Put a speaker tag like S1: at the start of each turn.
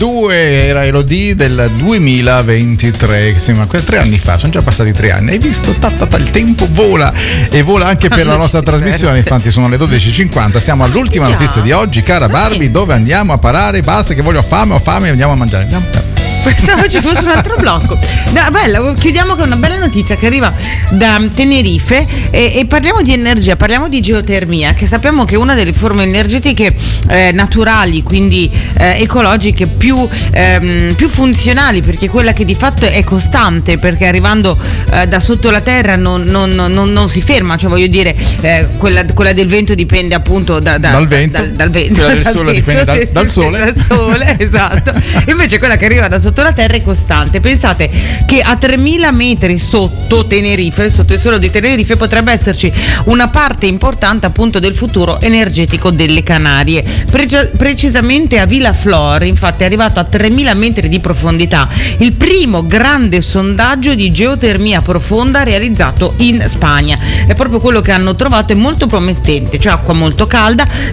S1: 2 era Elodie del 2023, ma 3 anni fa, sono già passati 3 anni. Hai visto? Il tempo vola e vola anche per la nostra trasmissione. Infatti sono le 12.50, siamo all'ultima notizia di oggi, cara Barbie. Dove andiamo a parare? Basta che ho fame, andiamo a mangiare.
S2: Pensavo ci fosse un altro blocco. Bella, chiudiamo con una bella notizia che arriva da Tenerife e parliamo di energia, parliamo di geotermia, che sappiamo che è una delle forme energetiche naturali, quindi ecologiche più funzionali, perché quella che di fatto è costante, perché arrivando da sotto la terra non si ferma, cioè voglio dire quella del vento dipende appunto dal vento,
S1: quella del sole dipende dal sole,
S2: esatto. Invece quella che arriva da sotto la terra è costante. Pensate che a 3000 metri sotto Tenerife, sotto il suolo di Tenerife, potrebbe esserci una parte importante appunto del futuro energetico delle Canarie, precisamente a Villa Flor. Infatti è arrivato a 3000 metri di profondità il primo grande sondaggio di geotermia profonda realizzato in Spagna. È proprio quello che hanno trovato, è molto promettente, cioè acqua molto calda,